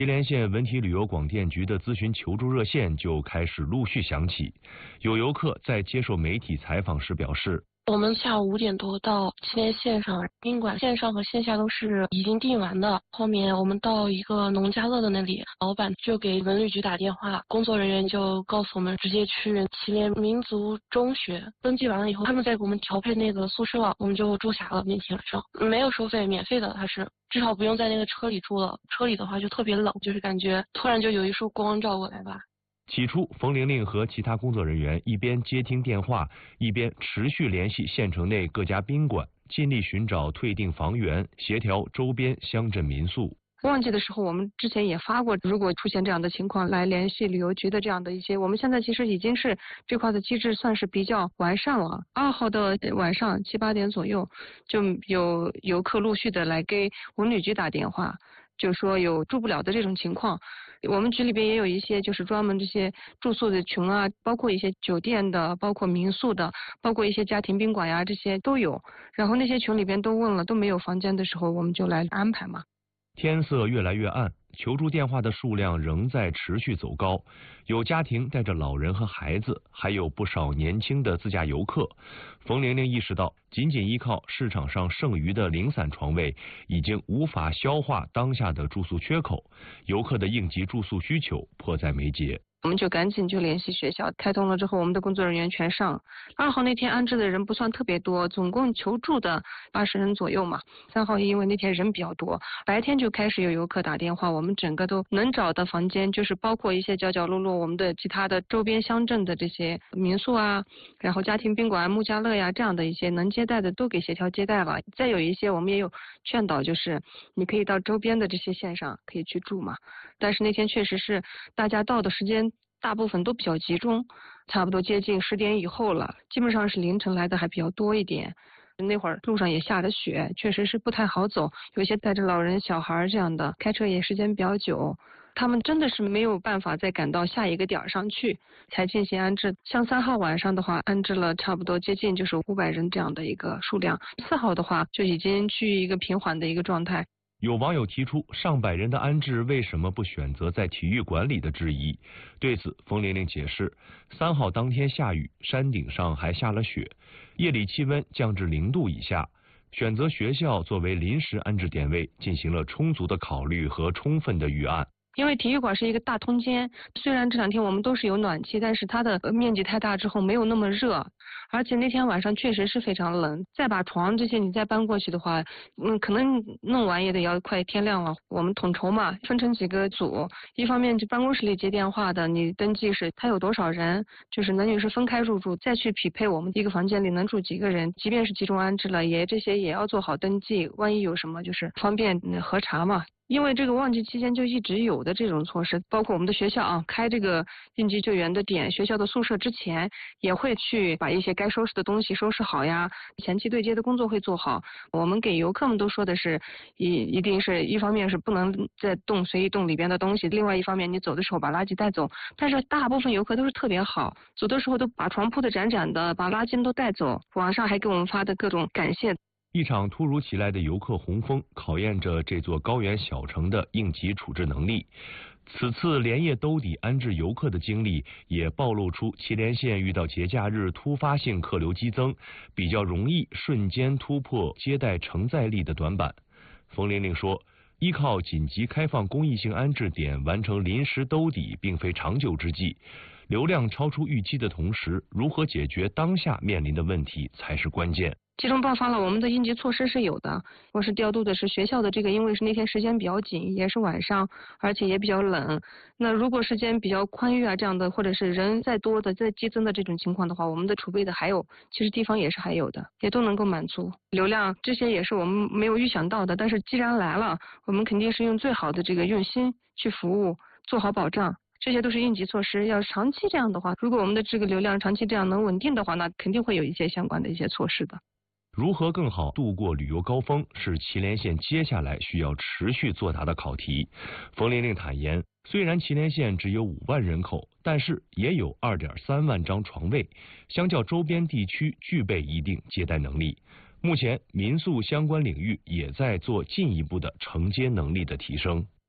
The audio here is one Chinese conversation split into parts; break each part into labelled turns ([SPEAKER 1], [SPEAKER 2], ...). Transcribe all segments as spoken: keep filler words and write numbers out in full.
[SPEAKER 1] 祁连县文体旅游广电局的咨询求助热线就开始陆续响起。有游客在接受媒体采访时表示，
[SPEAKER 2] 我们下午五点多到祁连线上宾馆，线上和线下都是已经订完的。后面我们到一个农家乐的那里，老板就给文旅局打电话，工作人员就告诉我们直接去祁连民族中学登记完了以后，他们再给我们调配那个宿舍，我们就住下了。那天晚上没有收费，免费的，它是至少不用在那个车里住了。车里的话就特别冷，就是感觉突然就有一束光照过来吧。
[SPEAKER 1] 起初，冯玲玲和其他工作人员一边接听电话，一边持续联系县城内各家宾馆，尽力寻找退订房源，协调周边乡镇民宿。
[SPEAKER 3] 旺季的时候，我们之前也发过，如果出现这样的情况，来联系旅游局的这样的一些，我们现在其实已经是这块的机制算是比较完善了。二号的晚上七八点左右，就有游客陆续的来给文旅局打电话，就说有住不了的这种情况。我们局里边也有一些就是专门这些住宿的群啊，包括一些酒店的，包括民宿的，包括一些家庭宾馆呀，这些都有。然后那些群里边都问了，都没有房间的时候，我们就来安排嘛。
[SPEAKER 1] 天色越来越暗，求助电话的数量仍在持续走高，有家庭带着老人和孩子，还有不少年轻的自驾游客。冯玲玲意识到，仅仅依靠市场上剩余的零散床位，已经无法消化当下的住宿缺口，游客的应急住宿需求迫在眉睫。
[SPEAKER 3] 我们就赶紧就联系学校，开通了之后，我们的工作人员全上。二号那天安置的人不算特别多，总共求助的八十人左右嘛。三号因为那天人比较多，白天就开始有游客打电话，我们整个都能找的房间，就是包括一些角角落落，我们的其他的周边乡镇的这些民宿啊，然后家庭宾馆、木家乐呀这样的一些能接待的都给协调接待了。再有一些我们也有劝导，就是你可以到周边的这些县上可以去住嘛。但是那天确实是大家到的时间大部分都比较集中，差不多接近十点以后了，基本上是凌晨来的还比较多一点。那会儿路上也下着雪，确实是不太好走，有些带着老人小孩这样的，开车也时间比较久，他们真的是没有办法再赶到下一个点上去才进行安置。像三号晚上的话，安置了差不多接近就是五百人这样的一个数量，四号的话就已经趋于一个平缓的一个状态。
[SPEAKER 1] 有网友提出上百人的安置为什么不选择在体育馆里的质疑，对此冯玲玲解释，三号当天下雨，山顶上还下了雪，夜里气温降至零度以下，选择学校作为临时安置点位，进行了充足的考虑和充分的预案。
[SPEAKER 3] 因为体育馆是一个大通间，虽然这两天我们都是有暖气，但是它的面积太大之后没有那么热，而且那天晚上确实是非常冷，再把床这些你再搬过去的话，嗯，可能弄完也得要快天亮了。我们统筹嘛，分成几个组，一方面就办公室里接电话的，你登记是他有多少人，就是男女是分开入住，再去匹配我们一个房间里能住几个人，即便是集中安置了，也这些也要做好登记，万一有什么就是方便核查嘛。因为这个旺季期间就一直有的这种措施，包括我们的学校啊，开这个应急救援的点，学校的宿舍之前也会去把一些该收拾的东西收拾好呀，前期对接的工作会做好。我们给游客们都说的是，一一定是一方面是不能再动随意动里边的东西，另外一方面你走的时候把垃圾带走。但是大部分游客都是特别好，走的时候都把床铺的展展的，把垃圾都带走，网上还给我们发的各种感谢。
[SPEAKER 1] 一场突如其来的游客洪峰，考验着这座高原小城的应急处置能力。此次连夜兜底安置游客的经历，也暴露出祁连县遇到节假日突发性客流激增，比较容易瞬间突破接待承载力的短板。冯玲玲说，依靠紧急开放公益性安置点完成临时兜底，并非长久之计。流量超出预期的同时，如何解决当下面临的问题才是关键。
[SPEAKER 3] 集中爆发了，我们的应急措施是有的。我是调度的是学校的这个，因为是那天时间比较紧，也是晚上，而且也比较冷。那如果时间比较宽裕啊，这样的，或者是人再多的、再激增的这种情况的话，我们的储备的还有，其实地方也是还有的，也都能够满足。流量这些也是我们没有预想到的，但是既然来了，我们肯定是用最好的这个用心去服务，做好保障。这些都是应急措施，要长期这样的话，如果我们的这个流量长期这样能稳定的话，那肯定会有一些相关的一些措施的。
[SPEAKER 1] 如何更好度过旅游高峰，是祁连县接下来需要持续作答的考题。冯玲玲坦言，虽然祁连县只有五万人口，但是也有二点三万张床位，相较周边地区具备一定接待能力。目前，民宿相关领域也在做进一步的承接能力的提升。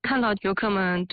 [SPEAKER 3] 看到游客们